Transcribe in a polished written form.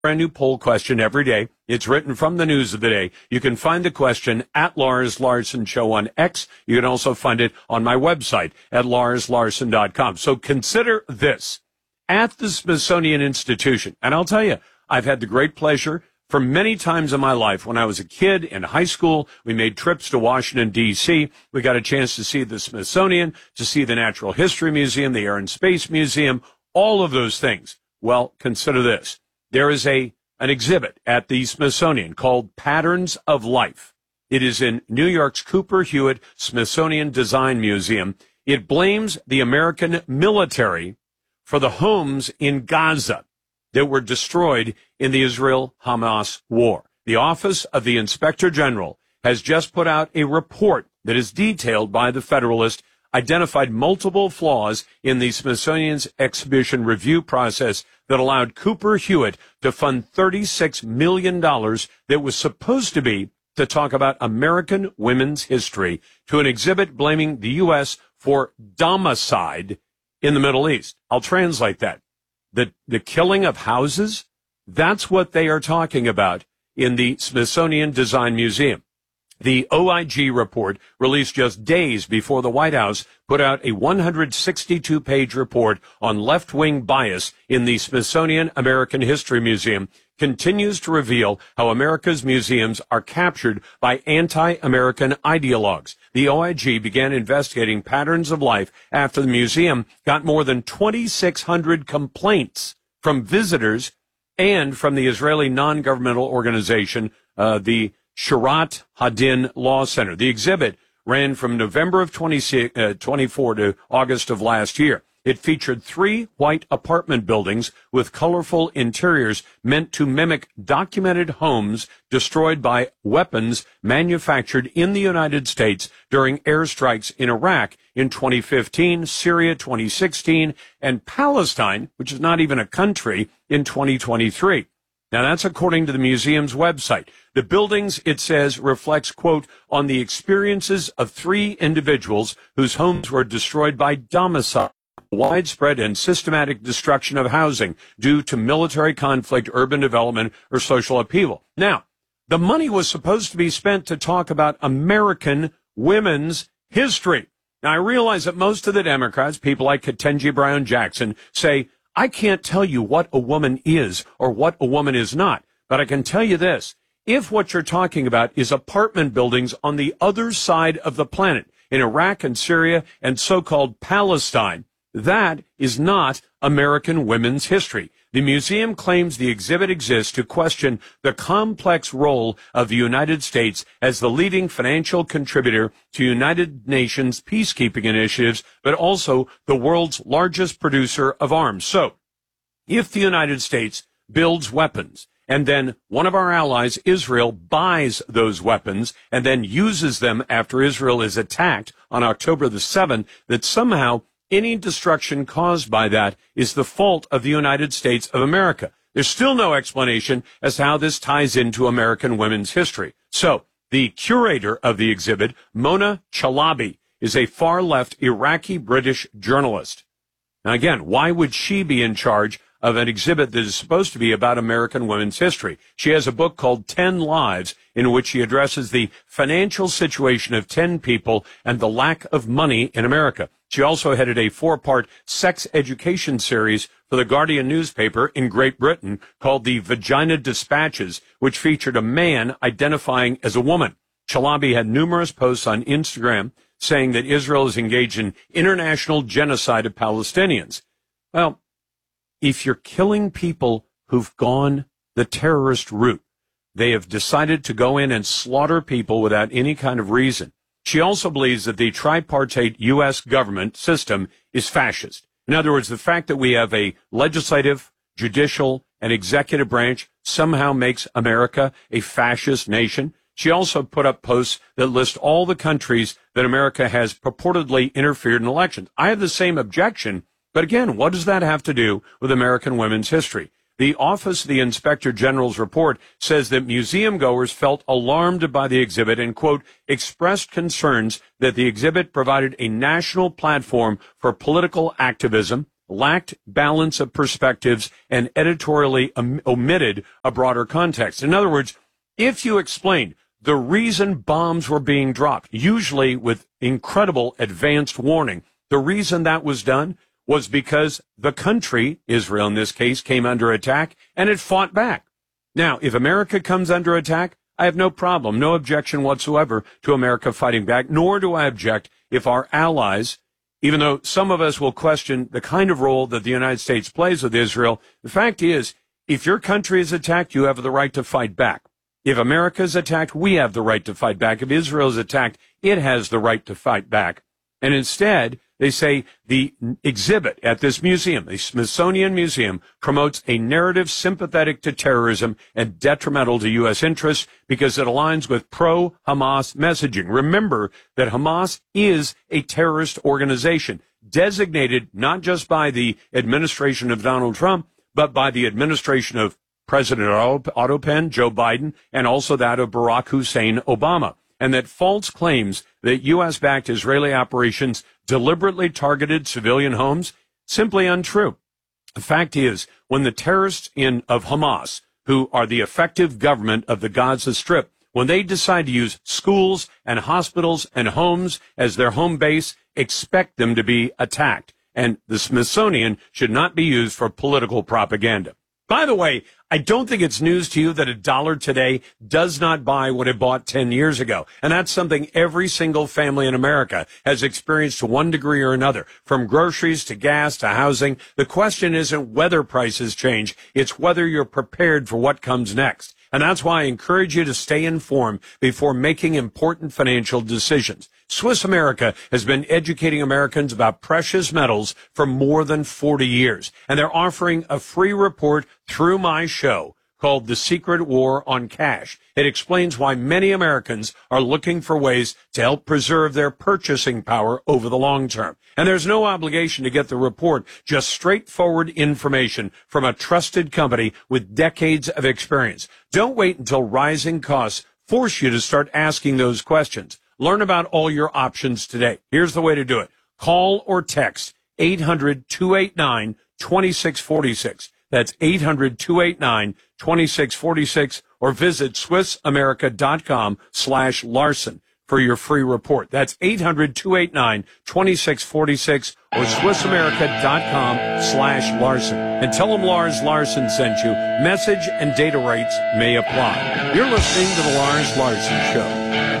brand new poll question every day. It's written from the news of the day. You can find the question at Lars Larson Show on X. You can also find it on my website at larslarson.com. So consider this. At the Smithsonian Institution, and I'll tell you, I've had the great pleasure for many times in my life. When I was a kid in high school, we made trips to Washington, D.C. We got a chance to see the Smithsonian, to see the Natural History Museum, the Air and Space Museum, all of those things. Well, consider this. There is an exhibit at the Smithsonian called Patterns of Life. It is in New York's Cooper Hewitt Smithsonian Design Museum. It blames the American military for the homes in Gaza that were destroyed in the Israel-Hamas war. The Office of the Inspector General has just put out a report that is detailed by the Federalist, identified multiple flaws in the Smithsonian's exhibition review process that allowed Cooper Hewitt to fund $36 million that was supposed to be to talk about American women's history to an exhibit blaming the U.S. for domicide in the Middle East. I'll translate that. The killing of houses, that's what they are talking about in the Smithsonian Design Museum. The OIG report, released just days before the White House put out a 162-page report on left-wing bias in the Smithsonian American History Museum, continues to reveal how America's museums are captured by anti-American ideologues. The OIG began investigating Patterns of Life after the museum got more than 2,600 complaints from visitors and from the Israeli non-governmental organization, the Shirat Hadin Law Center. The exhibit ran from November of 24 to August of last year. It featured 3 white apartment buildings with colorful interiors meant to mimic documented homes destroyed by weapons manufactured in the United States during airstrikes in Iraq in 2015, Syria 2016, and Palestine, which is not even a country, in 2023. Now, that's according to the museum's website. The buildings, it says, reflects, quote, on the experiences of 3 individuals whose homes were destroyed by domicile, widespread and systematic destruction of housing due to military conflict, urban development, or social upheaval. Now, the money was supposed to be spent to talk about American women's history. Now, I realize that most of the Democrats, people like Ketanji Brown Jackson, say, I can't tell you what a woman is or what a woman is not, but I can tell you this. If what you're talking about is apartment buildings on the other side of the planet, in Iraq and Syria and so-called Palestine, that is not American women's history. The museum claims the exhibit exists to question the complex role of the United States as the leading financial contributor to United Nations peacekeeping initiatives, but also the world's largest producer of arms. So, if the United States builds weapons, and then one of our allies, Israel, buys those weapons and then uses them after Israel is attacked on October the 7th, that somehow any destruction caused by that is the fault of the United States of America. There's still no explanation as to how this ties into American women's history. So, the curator of the exhibit, Mona Chalabi, is a far-left Iraqi-British journalist. Now again, why would she be in charge of an exhibit that is supposed to be about American women's history? She has a book called 10 Lives, in which she addresses the financial situation of 10 people and the lack of money in America. She also headed a 4-part sex education series for the Guardian newspaper in Great Britain called the Vagina Dispatches, which featured a man identifying as a woman. Chalabi had numerous posts on Instagram saying that Israel is engaged in international genocide of Palestinians. Well, if you're killing people who've gone the terrorist route, they have decided to go in and slaughter people without any kind of reason. She also believes that the tripartite U.S. government system is fascist. In other words, the fact that we have a legislative, judicial, and executive branch somehow makes America a fascist nation. She also put up posts that list all the countries that America has purportedly interfered in elections. I have the same objection, but again, what does that have to do with American women's history? The Office of the Inspector General's report says that museum goers felt alarmed by the exhibit and, quote, expressed concerns that the exhibit provided a national platform for political activism, lacked balance of perspectives and editorially omitted a broader context. In other words, if you explained the reason bombs were being dropped, usually with incredible advanced warning, the reason that was done was because the country, Israel in this case, came under attack and it fought back. Now, if America comes under attack, I have no problem, no objection whatsoever to America fighting back, nor do I object if our allies, even though some of us will question the kind of role that the United States plays with Israel, the fact is, if your country is attacked, you have the right to fight back. If America is attacked, we have the right to fight back. If Israel is attacked, it has the right to fight back. And instead, they say the exhibit at this museum, the Smithsonian Museum, promotes a narrative sympathetic to terrorism and detrimental to U.S. interests because it aligns with pro-Hamas messaging. Remember that Hamas is a terrorist organization designated not just by the administration of Donald Trump, but by the administration of President Otto Penn, Joe Biden, and also that of Barack Hussein Obama. And that false claims that U.S.-backed Israeli operations deliberately targeted civilian homes, simply untrue. The fact is, when the terrorists of Hamas, who are the effective government of the Gaza Strip, when they decide to use schools and hospitals and homes as their home base, expect them to be attacked. And the Smithsonian should not be used for political propaganda. By the way, I don't think it's news to you that a dollar today does not buy what it bought 10 years ago. And that's something every single family in America has experienced to one degree or another, from groceries to gas to housing. The question isn't whether prices change, it's whether you're prepared for what comes next. And that's why I encourage you to stay informed before making important financial decisions. Swiss America has been educating Americans about precious metals for more than 40 years. And they're offering a free report through my show called The Secret War on Cash. It explains why many Americans are looking for ways to help preserve their purchasing power over the long term. And there's no obligation to get the report, just straightforward information from a trusted company with decades of experience. Don't wait until rising costs force you to start asking those questions. Learn about all your options today. Here's the way to do it. Call or text 800-289-2646. That's 800-289-2646, or visit SwissAmerica.com/Larson for your free report. That's 800-289-2646 or SwissAmerica.com/Larson. And tell them Lars Larson sent you. Message and data rates may apply. You're listening to the Lars Larson Show.